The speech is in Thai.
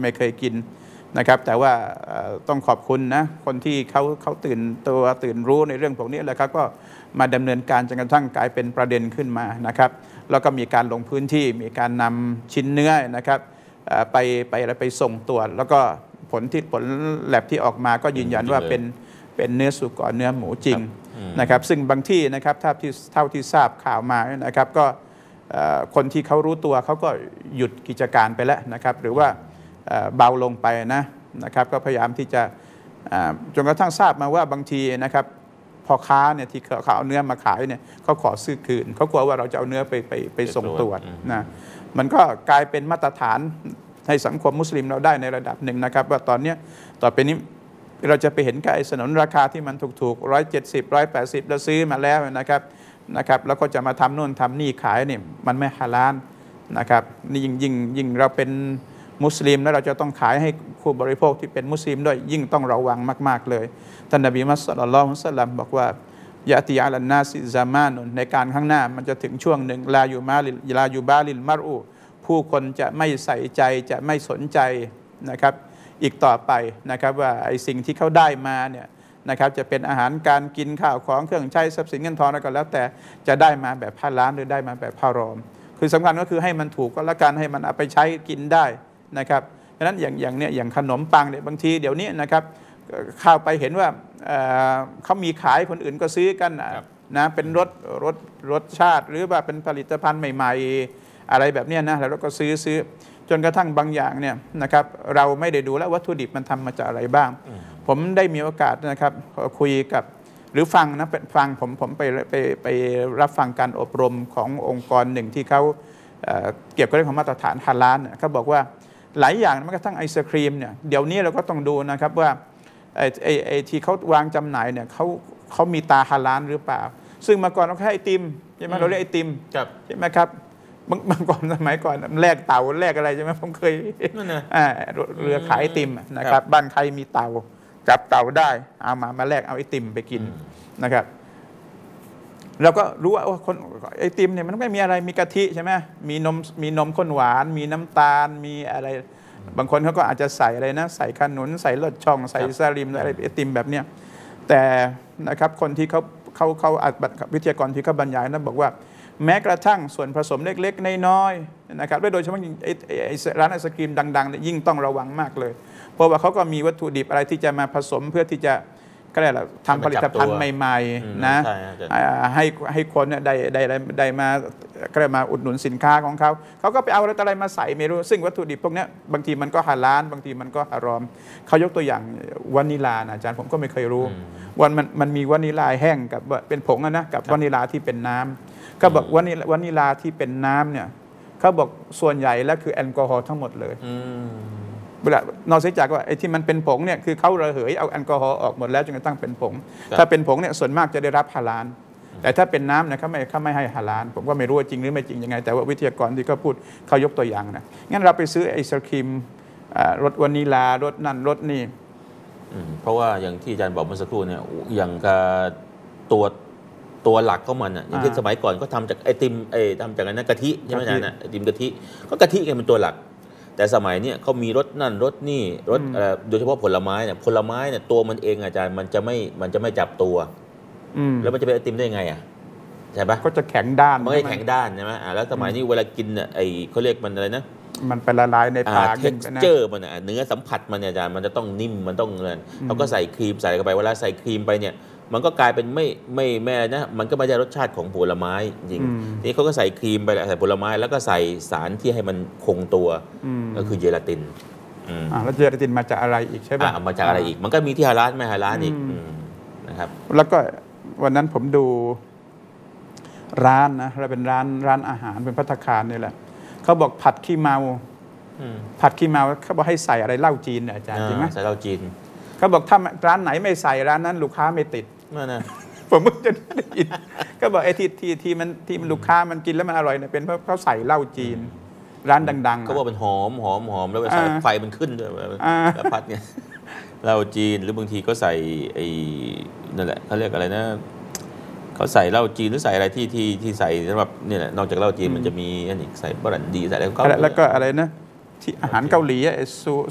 ไม่เคยกินนะครับแต่ว่าต้องขอบคุณนะคนที่เขาตื่นตัวตื่นรู้ในเรื่องพวกนี้แล้วครับก็มาดำเนินการจนกระทั่งกลายเป็นประเด็นขึ้นมานะครับแล้วก็มีการลงพื้นที่มีการนำชิ้นเนื้อนะครับไปส่งตรวจแล้วก็ผลแลบที่ออกมาก็ยืนยันว่าเป็นเนื้อสุกรเนื้อหมูจริงนะครับซึ่งบางที่นะครับเท่าที่ทราบข่าวมานะครับก็คนที่เขารู้ตัวเขาก็หยุดกิจการไปแล้วนะครับหรือว่าเบาลงไปนะครับก็พยายามที่จะจนกระทั่งทราบมาว่าบางทีนะครับพอค้าเนี่ยที่เขาเอาเนื้อมาขายเนี่ยเขาขอซื้อคืนเขากลัวว่าเราจะเอาเนื้อไปส่งตรวจนะมันก็กลายเป็นมาตรฐานให้สังคมมุสลิมเราได้ในระดับหนึ่งนะครับว่าตอนนี้ต่อไปนี้เราจะไปเห็นไก่สนนราคาที่มันถูก170 180แล้วซื้อมาแล้วนะครับแล้วก็จะมาทำโน่นทำนี่ขายเนี่ยมันไม่ฮาลาลนะครับนี่ยิ่งเราเป็นมุสลิมแล้วเราจะต้องขายให้ผู้บริโภคที่เป็นมุสลิมด้วยยิ่งต้องระวังมากๆเลยท่านนบีมุฮัมมัด ศ็อลลัลลอฮุอะลัยฮิวะซัลลัมบอกว่ายะตีอะลันนาซิซามานุนในการข้างหน้ามันจะถึงช่วงหนึ่งลายูบาลิลมัรอูผู้คนจะไม่ใส่ใจจะไม่สนใจนะครับอีกต่อไปนะครับว่าไอ้สิ่งที่เขาได้มาเนี่ยนะครับจะเป็นอาหารการกินข้าวของเครื่องใช้ทรัพย์สินเงินทองอะไรก็แล้วแต่จะได้มาแบบฮาลาลหรือได้มาแบบฮารอมคือสำคัญก็คือให้มันถูกก็แล้วกันให้มันเอาไปใช้กินได้นะครับฉะนั้นอย่างขนมปังเนี่ยบางทีเดี๋ยวนี้นะครับเข้าไปเห็นว่าเขามีขายคนอื่นก็ซื้อกันนะเป็นรสชาติหรือว่าเป็นผลิตภัณฑ์ใหม่ๆอะไรแบบนี้นะแล้วเราก็ซื้อจนกระทั่งบางอย่างเนี่ยนะครับเราไม่ได้ดูแล้ววัตถุดิบมันทำมาจากอะไรบ้างผมได้มีโอกาสนะครับคุยกับหรือฟังผมไปรับฟังการอบรมขององค์กรหนึ่งที่เขาเกี่ยวกับเรื่องของมาตรฐานฮาลาลเขาบอกว่าหลายอย่างแม้กระทั่งไอศครีมเนี่ยเดี๋ยวนี้เราก็ต้องดูนะครับว่าไอ้ที่เขาวางจำหน่ายเนี่ยเขามีตาฮาลาลหรือเปล่าซึ่งเมื่อก่อนเราแค่ไอติมใช่ไหมเราเรียกไอติมใช่ไหมครับบางก่อนสมัยก่อนแลกเต่าแลกอะไรใช่ไหมผมเคยเรือขายไอติมนะครับบ้านใครมีเต่าจับเต่าได้เอามาแลกเอาไอติมไปกินนะครับเราก็รู้ว่าคนไอติมเนี่ยมันไม่มีอะไรมีกะทิใช่ไหมมีนมข้นหวานมีน้ำตาลมีอะไรบางคนเขาก็อาจจะใส่อะไรนะใส่ขนุนใส่ลอดช่องใส่สลิมอะไรไอติมแบบเนี้ยแต่นะครับคนที่เขาวิทยากรที่เขาบรรยายนะบอกว่าแม้กระทั่งส่วนผสมเล็กๆน้อยๆนะครับโดยเฉพาะร้านไอศกรีมดังๆยิ่งต้องระวังมากเลยเพราะว่าเขาก็มีวัตถุดิบอะไรที่จะมาผสมเพื่อที่จะก็ได้ทำผลิตภัณฑ์ใหม่ๆนะให้คนได้มาก็ได้มาอุดหนุนสินค้าของเขาก็ไปเอาอะไรมาใส่ไม่รู้ซึ่งวัตถุดิบพวกนี้บางทีมันก็ฮาลาลบางทีมันก็ฮารอมเขายกตัวอย่างวานิลานะอาจารย์ผมก็ไม่เคยรู้มันมีวานิลาแห้งกับเป็นผงนะกับวานิลาที่เป็นน้ำก็บอกวานิลาที่เป็นน้ำเนี่ยเขาบอกส่วนใหญ่แล้วคือแอลกอฮอล์ทั้งหมดเลยนอกจากว่าไอ้ที่มันเป็นผงเนี่ยคือเขาระเหยเอาแอลกอฮอล์ออกหมดแล้วจนกระทั่งเป็นผงถ้าเป็นผงเนี่ยส่วนมากจะได้รับฮาลาลแต่ถ้าเป็นน้ำเนี่ยเขาไม่ให้ฮาลาลผมก็ไม่รู้ว่าจริงหรือไม่จริงยังไงแต่ว่าวิทยากรที่เขาพูดเขายกตัวอย่างนะงั้นเราไปซื้อไอศครีมรสวานิลารสนั่นรสนี่เพราะว่าอย่างที่อาจารย์บอกเมื่อสักครู่เนี่ยอย่างตัวหลักของมันอย่างที่สมัยก่อนก็ทำจากไอติมทำจากอะไรนะกะทิใช่ไหมอาจารย์ไอติมกะทิก็กะทิกันเป็นตัวหลักแต่สมัยนี้เขามีรสนั่นรสนี่รสโดยเฉพาะผลไม้เนี่ยตัวมันเองอาจารย์มันจะไม่จับตัวแล้วมันจะเป็นไอติมได้ไงใช่ปะก็จะแข็งด้านมันไม่แข็งด้านใช่ไหมแล้วสมัยนี้เวลากินเขาเรียกมันอะไรนะมันไปละลายในปากเท็กซ์เจอร์มันเนื้อสัมผัสมันอาจารย์มันจะต้องนิ่มมันต้องเงินเขาก็ใส่ครีมใส่เข้าไปเวลาใส่ครีมไปเนี่ยมันก็กลายเป็นไม่นะมันก็ไม่ได้รสชาติของผลไม้จริงทีนี้เขาก็ใส่ครีมไปใส่ผลไม้แล้วก็ใส่สารที่ให้มันคงตัวก็คือเจลาตินแล้วเจลาตินมาจากอะไรอีกใช่ป่ะมาจากอะไรอีกมันก็มีที่ฮาลาลไม่ฮาลาลอีกนะครับแล้วก็วันนั้นผมดูร้านนะเราเป็นร้านอาหารเป็นภัตตาคารนี่แหละเขาบอกผัดขี้เมาเขาบอกให้ใส่อะไรเหล้าจีนอาจารย์จริงไหมใส่เหล้าจีนเขาบอกถ้าร้านไหนไม่ใส่ร้านนั้นลูกค้าไม่ติดผมเพิ่งจะได้ยินก็บอกไอ้ที่มันลูกค้ามันกินแล้วมันอร่อยเนี่ยเป็นเพราะเขาใส่เหล้าจีนร้านดังๆเขาบอกเป็นหอมแล้วใส่ไฟมันขึ้นด้วยแล้วพัดเนี่ยเหล้าจีนหรือบางทีก็ใส่นั่นแหละเขาเรียกอะไรนะเขาใส่เหล้าจีนหรือใส่อะไรที่ใส่สำหรับนี่แหละนอกจากเหล้าจีนมันจะมีอันนี้ใส่บรันดีใส่อะไรของเขาแล้วก็อะไรนะที่อาหารเกาหลี